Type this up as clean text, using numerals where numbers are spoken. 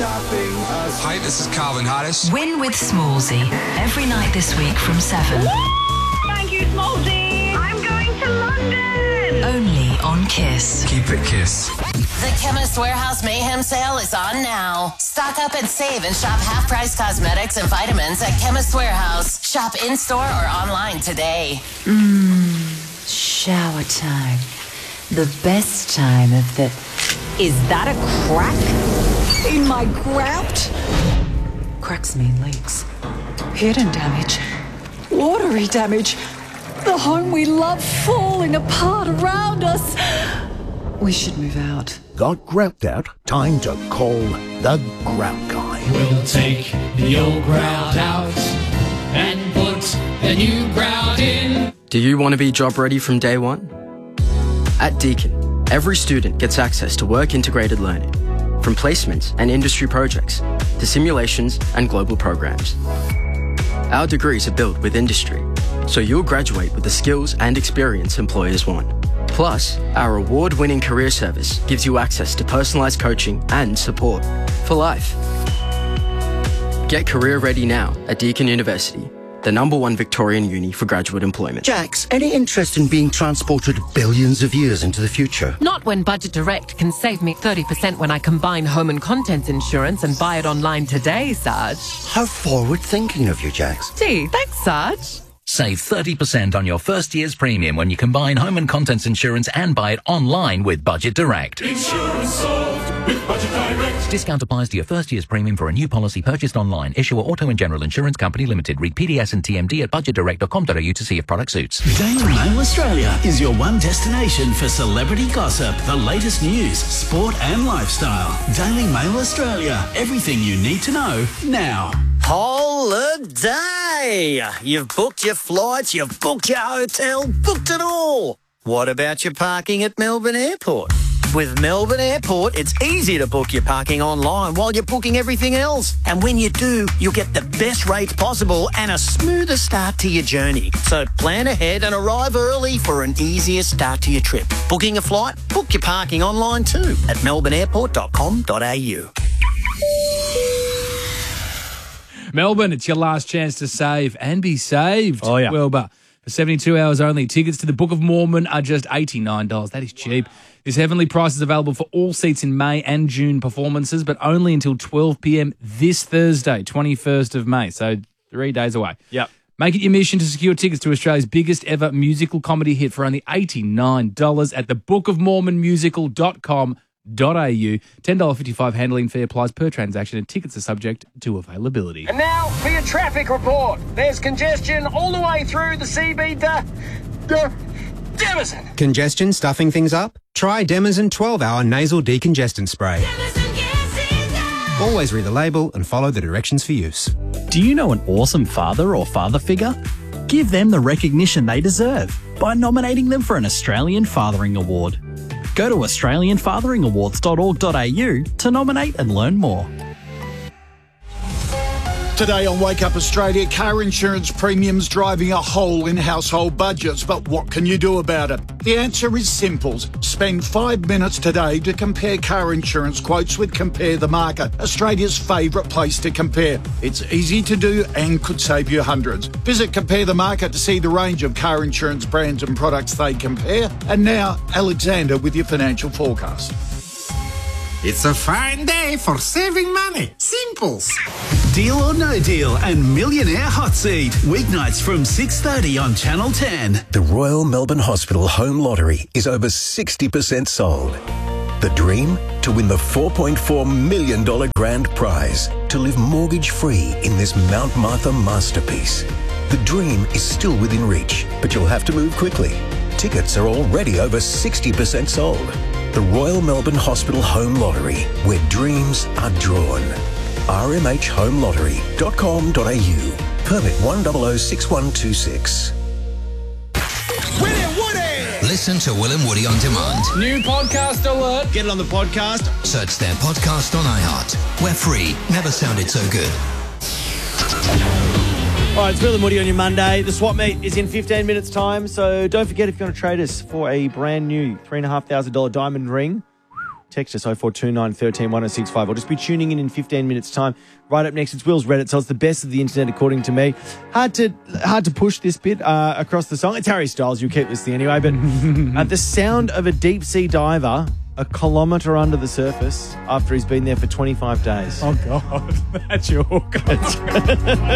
stopping us. Hi, this is Calvin Harris. Win with Smallsy. Every night this week from 7. Thank you, Smallsy. I'm going to London. Only on Kiss. Keep it Kiss. The Chemist Warehouse Mayhem Sale is on now. Stock up and save and shop half-price cosmetics and vitamins at Chemist Warehouse. Shop in-store or online today. Shower time. The best time of the... Is that a crack in my grout? Cracks mean leaks. Hidden damage. Watery damage. The home we love falling apart around us. We should move out. Got grout out? Time to call the Grout Guy. We'll take the old grout out and put the new grout in. Do you want to be job ready from day one? At Deakin, every student gets access to work-integrated learning, from placements and industry projects to simulations and global programs. Our degrees are built with industry, so you'll graduate with the skills and experience employers want. Plus, our award-winning career service gives you access to personalised coaching and support for life. Get career ready now at Deakin University, the #1 Victorian uni for graduate employment. Jax, any interest in being transported billions of years into the future? Not when Budget Direct can save me 30% when I combine home and contents insurance and buy it online today, Sarge. How forward-thinking of you, Jax. Gee, thanks, Sarge. Save 30% on your first year's premium when you combine home and contents insurance and buy it online with Budget Direct. Insurance solved with Budget Direct. Discount applies to your first year's premium for a new policy purchased online. Issuer Auto and General Insurance Company Limited. Read PDS and TMD at budgetdirect.com.au to see if product suits. Daily Mail Australia is your one destination for celebrity gossip, the latest news, sport and lifestyle. Daily Mail Australia. Everything you need to know now. Holiday! You've booked your flights, you've booked your hotel, booked it all. What about your parking at Melbourne Airport? With Melbourne Airport, it's easy to book your parking online while you're booking everything else. And when you do, you'll get the best rates possible and a smoother start to your journey. So plan ahead and arrive early for an easier start to your trip. Booking a flight? Book your parking online too at melbourneairport.com.au. Melbourne, it's your last chance to save and be saved. Oh, yeah. Wilbur. For 72 hours only, tickets to the Book of Mormon are just $89. That is cheap. This heavenly price is available for all seats in May and June performances, but only until 12 p.m. this Thursday, 21st of May. So 3 days away. Yep. Make it your mission to secure tickets to Australia's biggest ever musical comedy hit for only $89 at thebookofmormonmusical.com.au. $10.55 handling fee applies per transaction and tickets are subject to availability. And now for your traffic report. There's congestion all the way through the CB Demazin. Congestion stuffing things up? Try Demazin 12-hour nasal decongestant spray. Always read the label and follow the directions for use. Do you know an awesome father or father figure? Give them the recognition they deserve by nominating them for an Australian Fathering Award. Go to australianfatheringawards.org.au to nominate and learn more. Today on Wake Up Australia, car insurance premiums driving a hole in household budgets. But what can you do about it? The answer is simple. Spend 5 minutes today to compare car insurance quotes with Compare the Market, Australia's favourite place to compare. It's easy to do and could save you hundreds. Visit Compare the Market to see the range of car insurance brands and products they compare. And now, Alexander with your financial forecast. It's a fine day for saving money. Simples. Deal or No Deal and Millionaire Hot Seat. Weeknights from 6:30 on Channel 10. The Royal Melbourne Hospital Home Lottery is over 60% sold. The dream? To win the $4.4 million grand prize. To live mortgage-free in this Mount Martha masterpiece. The dream is still within reach, but you'll have to move quickly. Tickets are already over 60% sold. The Royal Melbourne Hospital Home Lottery, where dreams are drawn. rmhhomelottery.com.au. Permit 1006126. Listen to Will and Woody on demand. New podcast alert. Get it on the podcast. Search their podcast on iHeart. We're free. Never sounded so good. All right, it's Will and Woody on your Monday. The swap meet is in 15 minutes' time, so don't forget if you want to trade us for a brand new $3,500 diamond ring, Text us 0429 13 1065 or just be tuning in 15 minutes' time. Right up next, it's Will's Reddit, so it's the best of the internet according to me. Hard to push this bit across the song. It's Harry Styles, you keep listening anyway, but the sound of a deep-sea diver a kilometre under the surface after he's been there for 25 days. Oh, God. That's your hook.